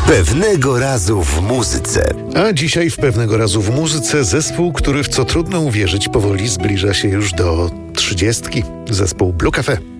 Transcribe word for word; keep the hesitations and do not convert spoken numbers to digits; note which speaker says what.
Speaker 1: Pewnego razu w muzyce.
Speaker 2: A dzisiaj w Pewnego razu w muzyce zespół, który w co trudno uwierzyć powoli zbliża się już do trzydziestki. Zespół Blue Cafe.